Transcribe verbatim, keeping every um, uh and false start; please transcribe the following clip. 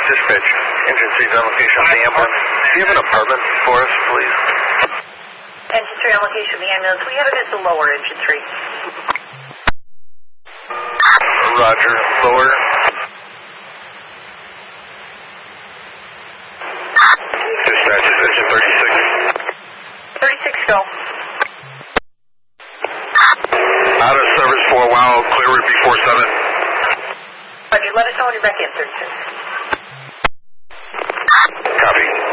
Dispatch, Engine three's on location of the ambulance. Do you have an apartment for us, please? Engine three on location of the ambulance. We have it at the lower Engine three. Roger. Lower. Dispatch is Engine thirty-six. thirty-six, go. Out of service for a while. Clear route B forty-seven. Roger, let us know when you're back in, thirty-six. Copy.